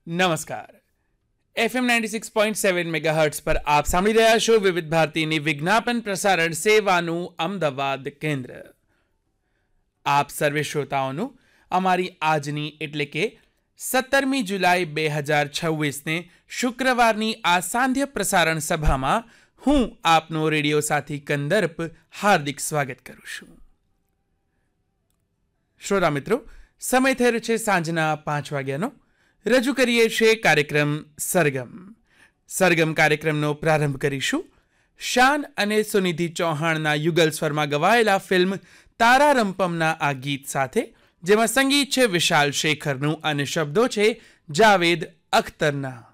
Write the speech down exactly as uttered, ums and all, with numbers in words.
નમસ્કાર. FM ninety six point seven megahertz પર આપ સાંભળી રહ્યા છો વિવિધ ભારતીની વિજ્ઞાપન પ્રસારણ સેવાનું અમદાવાદ કેન્દ્ર. આપ સર્વે શ્રોતાઓનું અમારી આજની એટલે કે સત્તરમી જુલાઈ બે હજાર છવ્વીસને શુક્રવારની આ સાંધ્ય પ્રસારણ સભામાં હું આપનો રેડિયો સાથી કંદર્પ હાર્દિક સ્વાગત કરું છું. શ્રોતા મિત્રો, સમય થયો છે સાંજના પાંચ વાગ્યાનો. રજૂ કરીએ છીએ કાર્યક્રમ સરગમ. સરગમ કાર્યક્રમનો પ્રારંભ કરીશું શાન અને સુનિધિ ચૌહાણના યુગલ સ્વરમાં ગવાયેલા ફિલ્મ તારા રંપમના આ ગીત સાથે, જેમાં સંગીત છે વિશાલ શેખરનું અને શબ્દો છે જાવેદ અખ્તરના.